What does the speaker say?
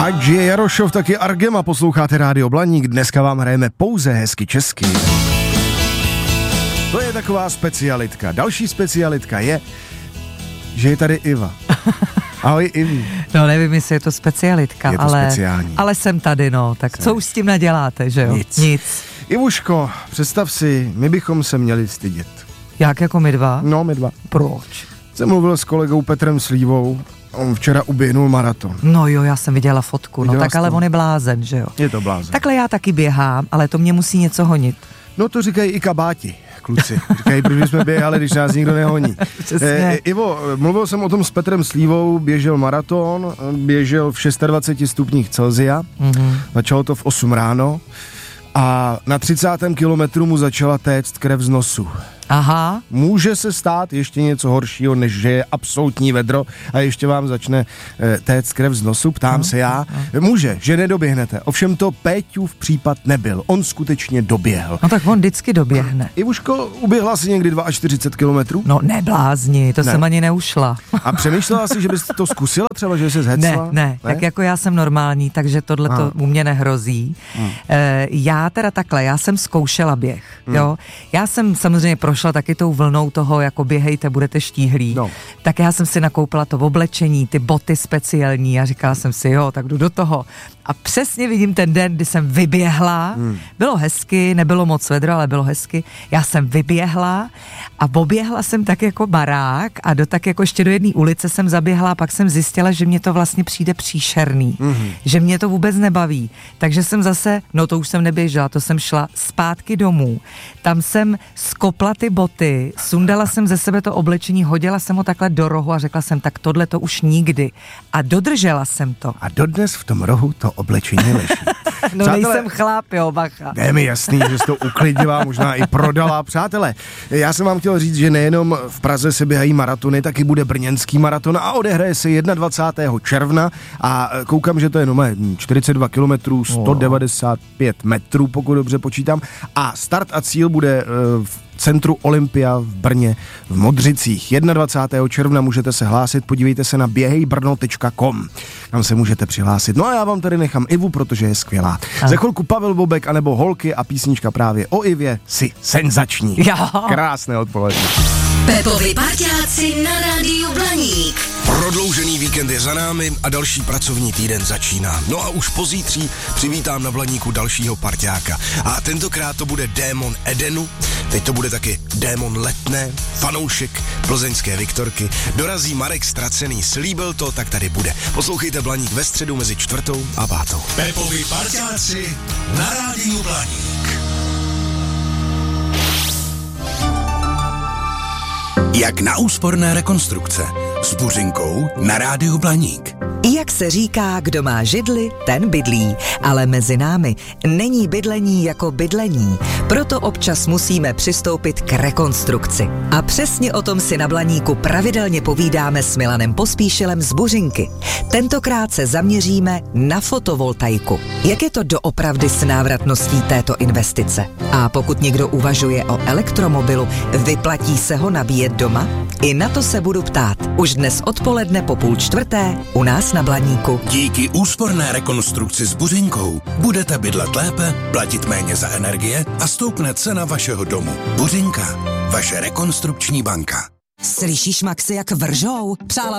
Ať je Jarošov, taky Argema, posloucháte Rádio Blaník, dneska vám hrajeme pouze hezky česky. To je taková specialitka. Další specialitka je, že je tady Iva. Ahoj Ivi. No nevím, jestli je to specialitka, je to speciální. Ale jsem tady, no, tak co už s tím naděláte, že jo? Nic. Ivuško, představ si, my bychom se měli stydět. Jak, jako my dva? No, my dva. Proč? Jsem mluvil s kolegou Petrem Slívou, on včera uběhnul maraton. No jo, já jsem viděla fotku, Viděla no tak ale on je blázen, že jo? Je to blázen. Takhle já taky běhám, ale to mě musí něco honit. No to říkají i kabáti, kluci. Říkají, proč jsme běhali, když nás nikdo nehoní. Ivo, mluvil jsem o tom s Petrem Slívou, běžel maraton, běžel v 26 stupních Celsia, začalo to v 8 ráno a na 30. kilometru mu začala téct krev z nosu. Aha. Může se stát ještě něco horšího, než že je absolutní vedro a ještě vám začne téct krev z nosu, ptám se já. Může, že nedoběhnete. Ovšem to Péťův případ nebyl. On skutečně doběhl. No tak on vždycky doběhne. Ivuško, uběhla si někdy 42 kilometrů? No neblázni, to jsem ani neušla. A přemýšlela jsi, že bys to zkusila třeba, že jsi zhecla? Ne, tak jako já jsem normální, takže tohle to u mě nehrozí. Já teda takhle, já jsem zkoušela běh, jo. Já jsem samozřejmě prošla taky tou vlnou toho, jako běhejte, budete štíhlí. No. Tak já jsem si nakoupila to oblečení, ty boty speciální a říkala jsem si, jo, tak jdu do toho. A přesně vidím ten den, kdy jsem vyběhla, bylo hezky, nebylo moc vedro, ale bylo hezky. Já jsem vyběhla a oběhla jsem tak jako barák a tak jako ještě do jedné ulice jsem zaběhla a pak jsem zjistila, že mě to vlastně přijde příšerný, že mě to vůbec nebaví. Takže jsem zase, no to už jsem neběžela, to jsem šla zpátky domů. Tam jsem skopla ty boty, sundala jsem ze sebe to oblečení, hodila jsem ho takhle do rohu a řekla jsem, tak tohle to už nikdy. A dodržela jsem to. A dodnes v tom rohu to oblečení leží. No přátelé, nejsem chlap, jo, bacha. Je mi jasný, že jsi to uklidila, možná i prodala. Přátelé, já jsem vám chtěl říct, že nejenom v Praze se běhají maratony, taky bude brněnský maraton a odehraje se 21. června a koukám, že to je 42 kilometrů, 195 metrů, pokud dobře počítám. A start a cíl bude v centru Olympia v Brně v Modřicích. 21. června můžete se hlásit, podívejte se na běhejbrno.com. Tam se můžete přihlásit. No a já vám tady nechám Ivu, protože je skvělá. Za chvilku Pavel Bobek anebo Holky a písnička právě o Ivě si senzační. Krásné odpoledne. Pepovi parťáci na Rádiu Blaník. Prodloužený víkend je za námi a další pracovní týden začíná. No a už pozítří přivítám na Blaníku dalšího parťáka. A tentokrát to bude démon Edenu, teď to bude taky démon Letné, fanoušek plzeňské Viktorky. Dorazí Marek Ztracený, slíbil to, tak tady bude. Poslouchejte Blaník ve středu mezi 4. a 5. Pepovi parťáci na Rádiu Blaník. Jak na úsporné rekonstrukce s Buřinkou na Rádiu Blaník. Jak se říká, kdo má židli, ten bydlí, ale mezi námi není bydlení jako bydlení, proto občas musíme přistoupit k rekonstrukci. A přesně o tom si na Blaníku pravidelně povídáme s Milanem Pospíšilem z Buřinky. Tentokrát se zaměříme na fotovoltaiku. Jak je to doopravdy s návratností této investice? A pokud někdo uvažuje o elektromobilu, vyplatí se ho nabíjet doma? I na to se budu ptát. Už dnes odpoledne po 3:30 u nás na Blaníku. Díky úsporné rekonstrukci s Buřinkou budete bydlet lépe, platit méně za energie a stoupne cena vašeho domu. Buřinka, vaše rekonstrukční banka. Slyšíš, Maxi, jak vržou? Přála